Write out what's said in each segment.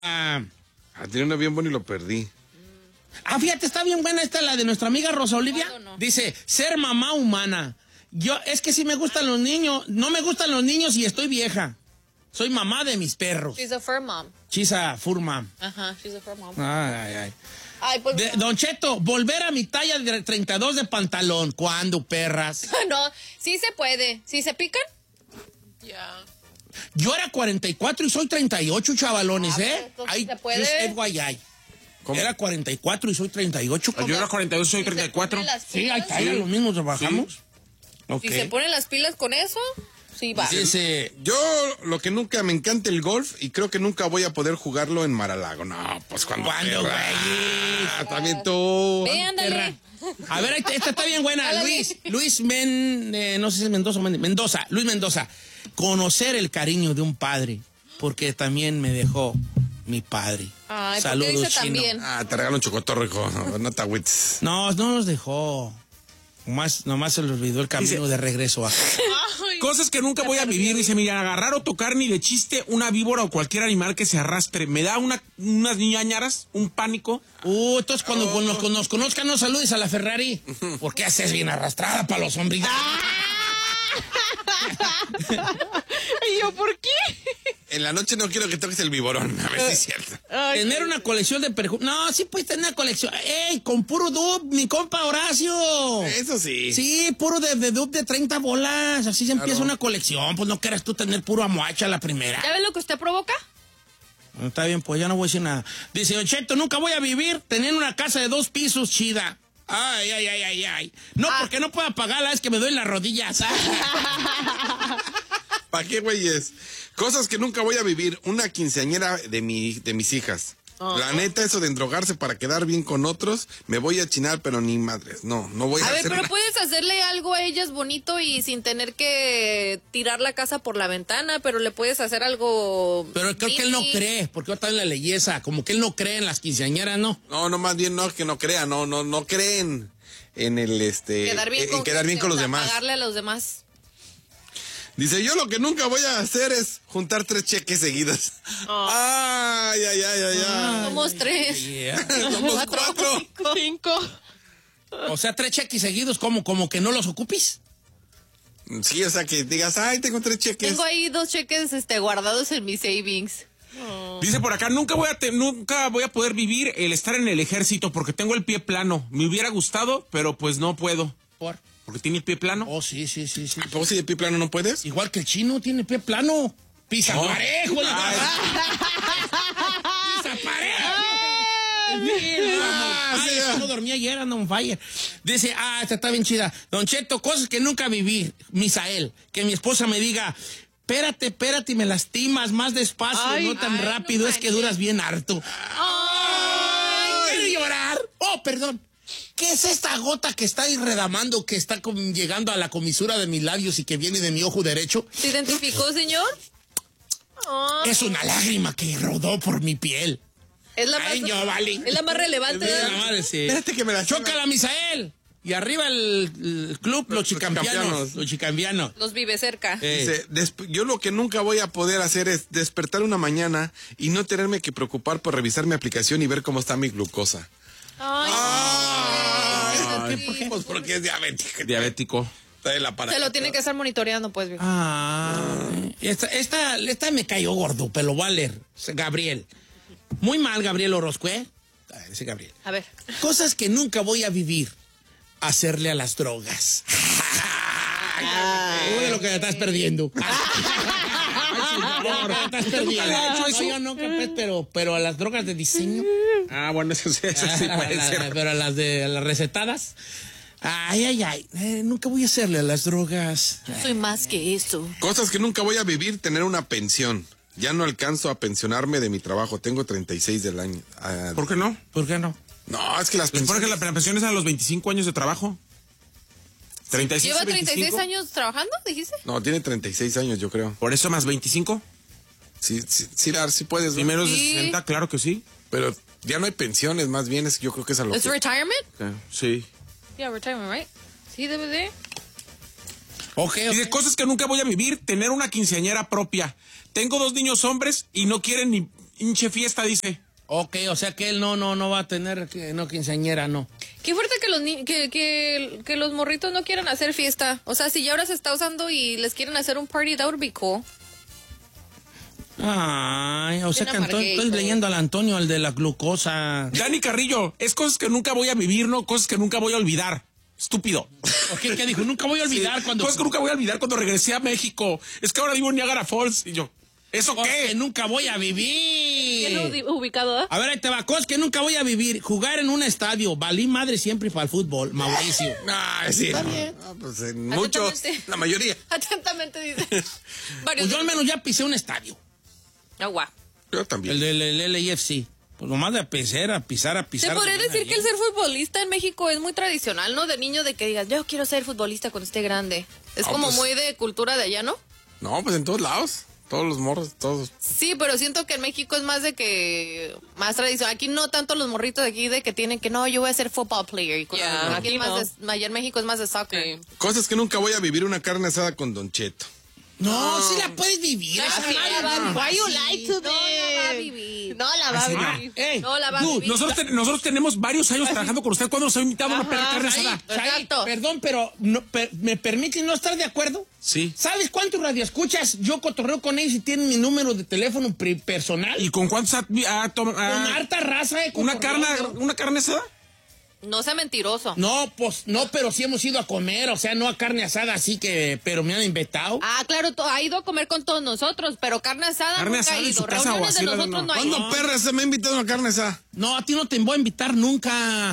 Tenía un avión bueno y lo perdí. Fíjate, está bien buena esta, la de nuestra amiga Rosa Olivia. No. Dice, ser mamá humana. Es que sí me gustan los niños. No me gustan los niños y estoy vieja. Soy mamá de mis perros. She's a fur mom. She's a fur mom. Ajá, she's a fur mom. Ay. Ay, pues... Don Cheto, volver a mi talla de 32 de pantalón. ¿Cuándo, perras? No, sí se puede. ¿Sí se pican? Ya. Yo era 44 y soy 38, chavalones, entonces se puede. Yo sé guayay. Era 44 y soy 38. Yo era 42 y soy 34. Sí, ahí está, lo mismo trabajamos. Sí. Okay. Si se ponen las pilas con eso, sí va. Dice, yo lo que nunca me encanta el golf y creo que nunca voy a poder jugarlo en Mar-a-Lago. No, pues cuando güey. También tú. Ándale. A ver, esta está bien buena. Ándale. Luis no sé si es Mendoza o Mendoza. Luis Mendoza. Conocer el cariño de un padre, porque también me dejó mi padre. Ay, saludos, ¿por qué dice Chino. también? Te regalo un chocotorro, hijo. No te agüites. No nos dejó. Nomás se le olvidó el camino de regreso a... Cosas que nunca voy a vivir. Dice, mira, agarrar o tocar ni de chiste una víbora o cualquier animal que se arrastre. Me da unas ñañaras, un pánico. Entonces cuando nos conozcan, no saludes a la Ferrari. ¿Por qué haces bien arrastrada para los hombres? ¿Y yo por qué? En la noche no quiero que toques el viborón. A ver si es cierto. Tener una colección de perfumes. No, sí puedes tener una colección. ¡Ey! Con puro dub, mi compa Horacio. Eso sí. Sí, puro de dub de 30 bolas. Así se empieza una colección. Pues no quieras tú tener puro amuacha la primera. ¿Ya ves lo que usted provoca? No, está bien, pues ya no voy a decir nada. Dice, Don Cheto, nunca voy a vivir teniendo una casa de 2 pisos chida. Ay. No, porque no puedo pagarla, es que me doy las rodillas. ¿Para qué, güeyes? Cosas que nunca voy a vivir. Una quinceañera de mis hijas. La neta, eso de endrogarse para quedar bien con otros, me voy a chinar, pero ni madres. No voy a A ver, hacer pero nada. puedes hacerle algo a ellas bonito y sin tener que tirar la casa por la ventana, pero le puedes hacer algo... Pero creo que él no cree, porque ahorita en la leyesa, como que él no cree en las quinceañeras, ¿no? No, más bien no, que no crean, no creen en el Quedar bien con, quedar bien con los demás. Pagarle a los demás. Dice, yo lo que nunca voy a hacer es juntar 3 cheques seguidos. Ay. Somos 3. Yeah. Somos 4. 5. O sea, 3 cheques seguidos, como que no los ocupes. Sí, o sea, que digas, tengo 3 cheques. Tengo ahí 2 cheques guardados en mis savings. Dice por acá, nunca voy a poder vivir el estar en el ejército porque tengo el pie plano. Me hubiera gustado, pero pues no puedo. Porque tiene el pie plano. Oh, sí. ¿A poco si de pie plano no puedes? Igual que el chino tiene pie plano. Pisa parejo. Pisa parejo. No dormí ayer, ando on fire. Dice, esta está bien chida. Don Cheto, cosas que nunca viví. Misael, que mi esposa me diga, espérate, y me lastimas más despacio, no tan rápido, es que duras bien harto. Quiero llorar. Perdón. ¿Qué es esta gota que está irredamando, que está llegando a la comisura de mis labios y que viene de mi ojo derecho? ¿Se identificó, señor? Es una lágrima que rodó por mi piel. Es la más, es la más relevante. Espérate que me la ¡Chócala, Misael! Y arriba el club, los chicampianos. Los chicampianos. Los vive cerca. Dice, yo lo que nunca voy a poder hacer es despertar una mañana y no tenerme que preocupar por revisar mi aplicación y ver cómo está mi glucosa. Ay, ¿por qué? Pues porque es diabético. Diabético. Se lo tiene que estar monitoreando, pues. Esta me cayó gordo, pero lo voy a leer. Gabriel. Muy mal, Gabriel Orozco, ¿eh? Ese Gabriel. A ver. Cosas que nunca voy a vivir. Hacerle a las drogas. Uy, lo que te estás perdiendo. Estás perdiendo. Yo nunca, pero a las drogas de diseño. Bueno, eso sí puede ser. Pero a las recetadas. Nunca voy a hacerle a las drogas. Soy más que eso. Cosas que nunca voy a vivir, tener una pensión. Ya no alcanzo a pensionarme de mi trabajo. Tengo 36 del año. ¿Por qué no? ¿Por qué no? No, es que las pensiones... Porque la pensión es a los 25 años de trabajo. 36, ¿Lleva 36 25? años trabajando, dijiste? No, tiene 36 años, yo creo. ¿Por eso más 25? Sí, puedes. ¿Y menos de Sí. 60? Claro que sí. Pero ya no hay pensiones, más bien yo creo que es a lo ¿Es que... retirement? Sí. Yeah, retirement, right? Sí, debe de. Y de cosas que nunca voy a vivir, tener una quinceañera propia. Tengo 2 niños hombres y no quieren hinche fiesta, dice. Ok, o sea que él no va a tener, quinceañera, no. Qué fuerte que los morritos no quieran hacer fiesta. O sea, si ya ahora se está usando y les quieren hacer un party, that would be cool. Ay, o sea que estoy amarguito. leyendo al Antonio, el de la glucosa. Dani Carrillo, es cosas que nunca voy a vivir, no cosas que nunca voy a olvidar. Estúpido. ¿O qué dijo? Nunca voy a olvidar cuando... Cosas que nunca voy a olvidar cuando regresé a México. Es que ahora vivo en Niagara Falls. Y yo, ¿eso Cosas qué? que nunca voy a Bien vivir. ubicado, ¿eh? A ver, ahí te va. Cosas que nunca voy a vivir. Jugar en un estadio. Valí madre siempre para el fútbol. Mauricio. Ay, sí. Está bien. No, pues en muchos, Atentamente. la mayoría. Atentamente dice. Varios. Pues yo al menos ya pisé un estadio. Ah, guau. Yo también. El del LAFC. Pues nomás de pisar. Se podría se decir viene que el ser futbolista en México es muy tradicional, ¿no? De niño, de que digas, yo quiero ser futbolista cuando esté grande. Es No, como pues- muy de cultura de allá, ¿no? No, pues en todos lados. Todos los morros, todos. Sí, pero siento que en México es más de que... Más tradicional. Aquí no tanto los morritos de aquí de que tienen que, no, yo voy a ser football player. Ya, Aquí aquí es más no. allá en México es más de soccer. Sí. Cosas que nunca voy a vivir, una carne asada con Don Cheto. No, sí la puedes vivir. No, esa sí, madre, la va a no. Why you lie to No la va a them? vivir. No la va a Ah, vivir. ey, No la va a dude, vivir. Nosotros tenemos varios años trabajando con usted. ¿Cuándo nos ha invitado a una perra carne Saí, asada? Exacto. perdón, pero ¿me permiten no estar de acuerdo? Sí. ¿Sabes cuántos radioescuchas yo cotorreo con ellos y tienen mi número de teléfono personal? ¿Y con cuántos Con harta raza de una carne asada? No sea mentiroso. No, pues, no, pero sí hemos ido a comer, o sea, no a carne asada, así que, pero me han invitado. Ah, claro, ha ido a comer con todos nosotros, pero carne asada Carne nunca asada ha en ido. su casa Reuniones o de así, nosotros no hay. ¿Cuándo perra se me ha invitado a una carne asada? No, a ti no te voy a invitar nunca.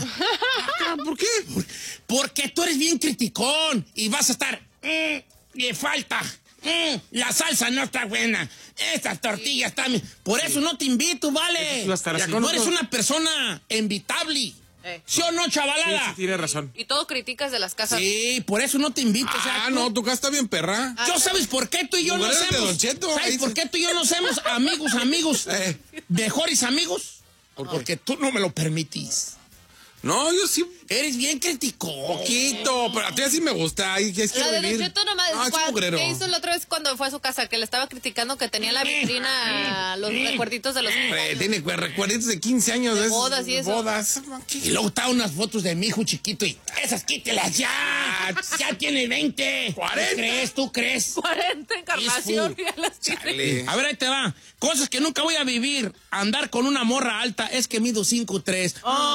Ah, ¿por qué? Porque tú eres bien criticón y vas a estar, le falta, la salsa no está buena, estas tortillas están... Por eso no te invito, ¿vale? Eso sí va a estar así. No eres una persona invitable. ¿Sí o no, Sí, chavalada? sí, tiene razón. Y todo criticas de las casas. Sí, por eso no te invito. o sea, Ah, no, tu casa está bien perra. ¿Yo sabes por qué tú y yo no Lugares de hacemos? Don Cheto, ¿Sabes ahí por sí. qué tú y yo no hacemos amigos? Mejores amigos. Porque tú no me lo permitís. No, yo sí, Eres bien criticón. poquito, pero a ti así me gusta. Ay, ¿qué es La que de vivir? Don Cheto nomás, Ah, es mugrero. ¿qué hizo la otra vez cuando fue a su casa? Que le estaba criticando que tenía en la vitrina los recuerditos de los Tiene recuerditos de 15 años. De de bodas y eso. Bodas. Y luego estaban unas fotos de mi hijo chiquito y esas quítelas ya. Ya tiene 20. 40. ¿Tú crees? 40 encarnación. Peaceful. Ya las tiene. Chale. A ver, ahí te va. Cosas que nunca voy a vivir. Andar con una morra alta es que mido 5'3".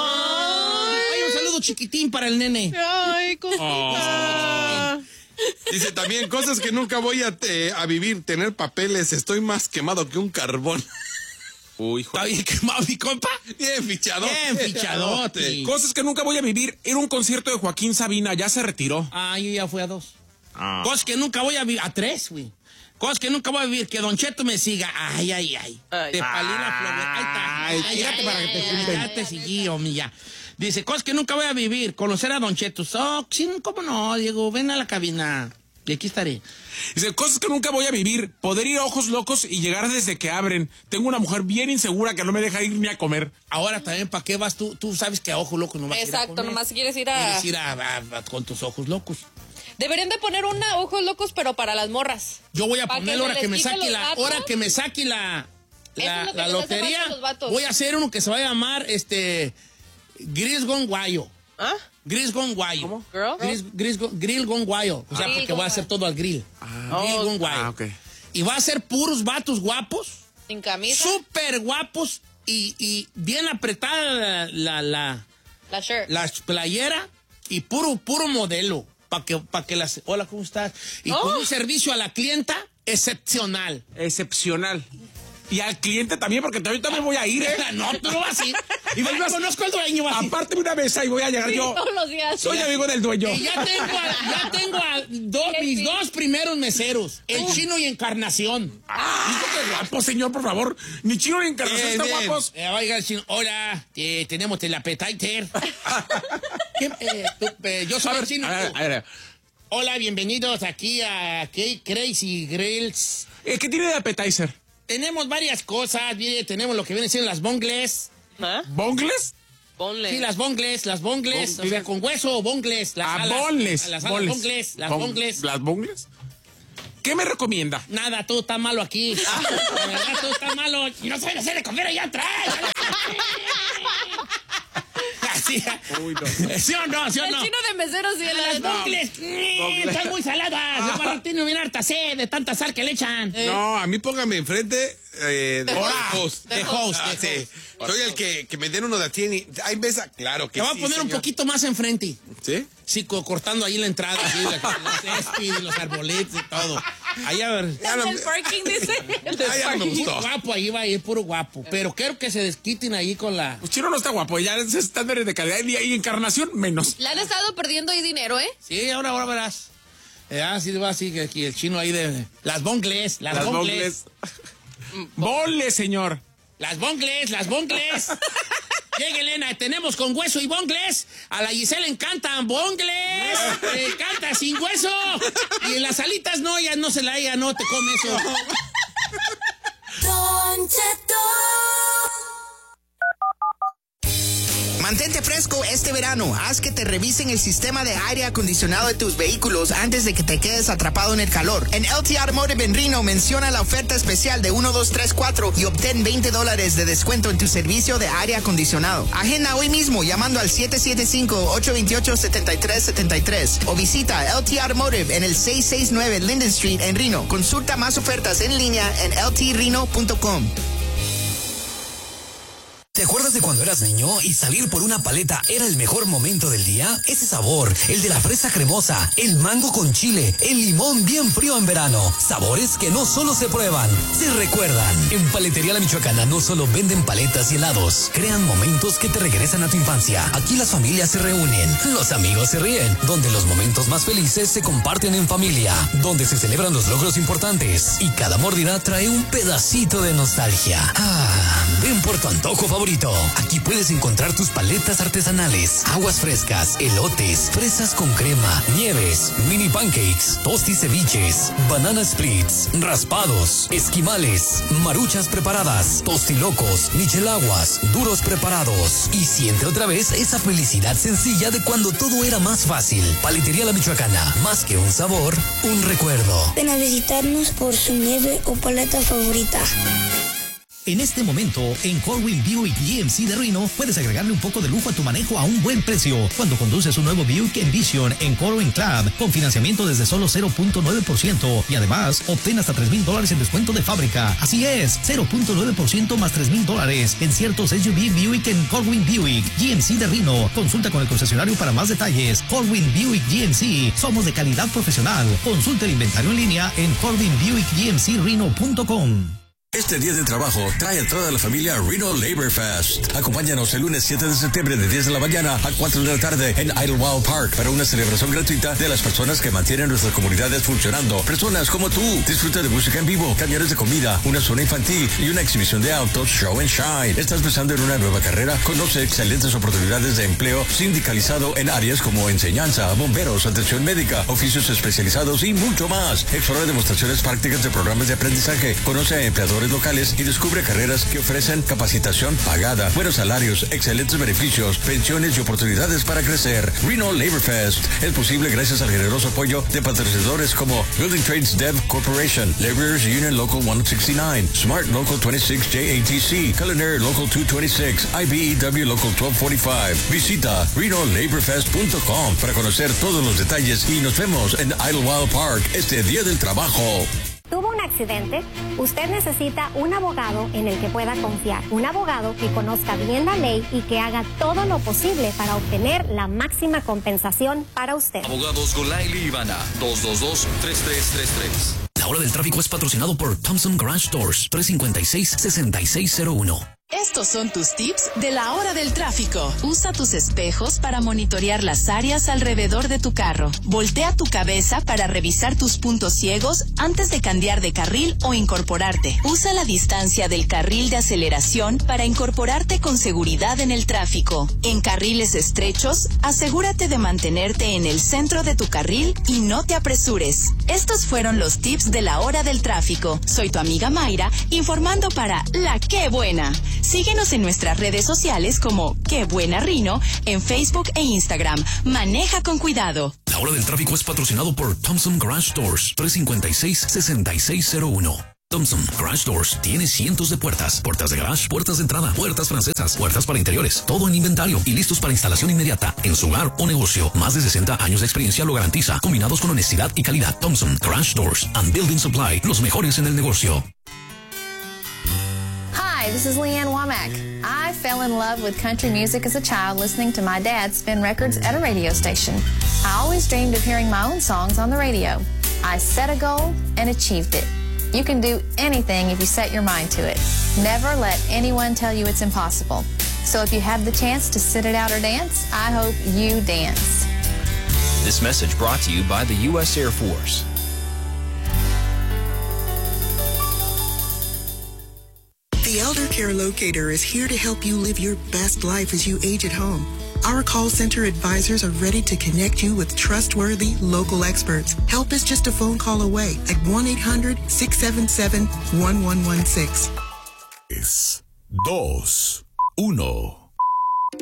Ay, un saludo chiquitín para el nene. Ay, cosita. Dice también, cosas que nunca voy a vivir, tener papeles, estoy más quemado que un carbón. Uy, hijo. ¿Está bien quemado mi compa? Bien fichado. Bien fichadote. Cosas que nunca voy a vivir. Era un concierto de Joaquín Sabina, ya se retiró. Ah, yo ya fui a 2. Cosas que nunca voy a vivir. A 3, güey. Cosas que nunca voy a vivir. Que Don Cheto me siga. Ay. Ay. De Palina Flores. Ahí está. Ay, tírate para que te junten. Ya te seguí, homie, ya. Dice, cosas que nunca voy a vivir. Conocer a Don Cheto. Oh, sí, ¿cómo no, Diego? Ven a la cabina. Y aquí estaré. Dice, cosas que nunca voy a vivir. Poder ir a Ojos Locos y llegar desde que abren. Tengo una mujer bien insegura que no me deja ir ni a comer. Ahora también, ¿para qué vas tú? Tú sabes que a ojo loco no vas a ir a Exacto, comer. nomás quieres ir a... Quieres ir con tus ojos locos. Deberían de poner una ojos locos, pero para las morras. Yo voy a Pa' poner que ahora se que les me quite saque los la... vatos. Ahora que me saque la Eso es lo que les hace lotería, falta a los vatos. voy a hacer uno que se va a llamar, Gris Gone Guayo. ¿Ah? Gris Gone Guayo. ¿Cómo? Girl? Grill Gone Guayo. O sea, Grill porque Gone voy a hacer todo al grill. Grill Gone Guayo. ok. Y va a ser puros vatos guapos, Sin camisa. súper guapos y bien apretada la La shirt. playera y puro tamodelo. Para que las... Hola, ¿cómo estás? Y con un servicio a la clienta excepcional. Excepcional. Y al cliente también, porque también voy a ir, ¿eh? No, tú no vas a ir. Y yo conozco al dueño. Así. Apárteme una mesa y voy a llegar Sí, yo. todos los días. Soy amigo del dueño. Y ya tengo a mis dos primeros meseros, el Chino y Encarnación. Hijo, qué guapo, señor, por favor. Ni Chino ni Encarnación están bien. guapos. Oiga, el Chino, hola, tenemos el appetizer. Yo soy el Chino. A ver. Hola, bienvenidos aquí a Crazy Grills. ¿Qué tiene de appetizer? Tenemos varias cosas, mire, tenemos lo que vienen siendo las bongles. ¿Ah? ¿Bongles? Ponle. Sí, las bongles, o sea, con hueso o bongles. Las alas, Bonles. Las alas, bongles, las bongles. ¿Las bongles? ¿Qué me recomienda? Nada, tú estás malo aquí. La verdad, tú estás malo. Y no saben hacer de comer allá atrás. Así. Uy, no. ¿Sí o no? ¿Sí o no? El chino de mesero sí. Las bongles están muy saladas. El tiene bien harta sed de tanta sal que le echan. No, a mí póngame enfrente de host. De host. Sí. Soy el que me den uno de Tieni. Hay mesa, claro que Te voy sí, a poner un señor. poquito más enfrente. ¿Sí? Sí, cortando ahí la entrada, así, los césped, los arbolitos y todo. Ahí a ver. En el parking, dice. Ya no me gustó. Guapo, ahí va a ir puro guapo. Pero quiero que se desquiten ahí con la... Pues Chino no está guapo, ya es estándares de calidad y encarnación menos. Le han estado perdiendo ahí dinero, ¿eh? Sí, ahora verás. Sí, va así, que aquí el chino ahí de... Las bongles. Bonles, señor. Las bongles. Llega Elena, tenemos con hueso y bongles. A la Giselle le encantan bongles. Le encanta sin hueso. Y en las alitas no, ella no te come eso. Don Cheto. Mantente fresco este verano. Haz que te revisen el sistema de aire acondicionado de tus vehículos antes de que te quedes atrapado en el calor. En LT Automotive en Reno menciona la oferta especial de 1, 2, 3, 4 y obtén $20 de descuento en tu servicio de aire acondicionado. Agenda hoy mismo llamando al 775-828-7373 o visita LT Automotive en el 669 Linden Street en Reno. Consulta más ofertas en línea en ltreno.com. ¿Te acuerdas de cuando eras niño y salir por una paleta era el mejor momento del día? Ese sabor, el de la fresa cremosa, el mango con chile, el limón bien frío en verano. Sabores que no solo se prueban, se recuerdan. En Paletería La Michoacana no solo venden paletas y helados, crean momentos que te regresan a tu infancia. Aquí las familias se reúnen, los amigos se ríen, donde los momentos más felices se comparten en familia, donde se celebran los logros importantes y cada mordida trae un pedacito de nostalgia. Ven por tu antojo favorito. Aquí puedes encontrar tus paletas artesanales, aguas frescas, elotes, fresas con crema, nieves, mini pancakes, tosti ceviches, banana splits, raspados, esquimales, maruchas preparadas, tostilocos, michelaguas, duros preparados. Y siente otra vez esa felicidad sencilla de cuando todo era más fácil. Paletería La Michoacana, más que un sabor, un recuerdo. Ven a visitarnos por su nieve o paleta favorita. En este momento, en Corwin Buick GMC de Reno, puedes agregarle un poco de lujo a tu manejo a un buen precio cuando conduces un nuevo Buick Envision en Corwin Club con financiamiento desde solo 0.9% y además obtén hasta $3,000 en descuento de fábrica. Así es, 0.9% más $3,000 en ciertos SUV Buick en Corwin Buick GMC de Reno. Consulta con el concesionario para más detalles. Corwin Buick GMC, somos de calidad profesional. Consulta el inventario en línea en corwinbuickgmcreno.com. Este día de trabajo trae a toda la familia Reno Labor Fest. Acompáñanos el lunes 7 de septiembre de 10 de la mañana a 4 de la tarde en Idlewild Park para una celebración gratuita de las personas que mantienen nuestras comunidades funcionando. Personas como tú. Disfruta de música en vivo, camiones de comida, una zona infantil y una exhibición de autos Show and Shine. ¿Estás pensando en una nueva carrera? Conoce excelentes oportunidades de empleo sindicalizado en áreas como enseñanza, bomberos, atención médica, oficios especializados y mucho más. Explora demostraciones prácticas de programas de aprendizaje. Conoce a empleadores locales y descubre carreras que ofrecen capacitación pagada, buenos salarios, excelentes beneficios, pensiones y oportunidades para crecer. Reno Labor Fest es posible gracias al generoso apoyo de patrocinadores como Building Trades Dev Corporation, Laborers Union Local 169, Smart Local 26 JATC, Culinary Local 226, IBEW Local 1245. Visita renolaborfest.com para conocer todos los detalles y nos vemos en Idlewild Park este día del trabajo. ¿Tuvo un accidente? Usted necesita un abogado en el que pueda confiar. Un abogado que conozca bien la ley y que haga todo lo posible para obtener la máxima compensación para usted. Abogados Golaili y Ivana, 222-3333. La Hora del Tráfico es patrocinado por Thompson Garage Doors, 356-6601. Estos son tus tips de la hora del tráfico. Usa tus espejos para monitorear las áreas alrededor de tu carro. Voltea tu cabeza para revisar tus puntos ciegos antes de cambiar de carril o incorporarte. Usa la distancia del carril de aceleración para incorporarte con seguridad en el tráfico. En carriles estrechos, asegúrate de mantenerte en el centro de tu carril y no te apresures. Estos fueron los tips de la hora del tráfico. Soy tu amiga Mayra, informando para La Qué Buena. Síguenos en nuestras redes sociales como Qué Buena Rino en Facebook e Instagram. Maneja con cuidado. La hora del tráfico es patrocinado por Thompson Garage Doors, 356-6601. Thompson Garage Doors tiene cientos de puertas de garage, puertas de entrada, puertas francesas, puertas para interiores, todo en inventario y listos para instalación inmediata en su hogar o negocio. Más de 60 años de experiencia lo garantiza, combinados con honestidad y calidad. Thompson Garage Doors and Building Supply, los mejores en el negocio. Hi, this is Leanne Womack. I fell in love with country music as a child listening to my dad spin records at a radio station. I always dreamed of hearing my own songs on the radio. I set a goal and achieved it. You can do anything if you set your mind to it. Never let anyone tell you it's impossible. So if you have the chance to sit it out or dance, I hope you dance. This message brought to you by the U.S. Air Force. The Elder Care Locator is here to help you live your best life as you age at home. Our call center advisors are ready to connect you with trustworthy local experts. Help is just a phone call away at 1-800-677-1116. 3, 2, 1.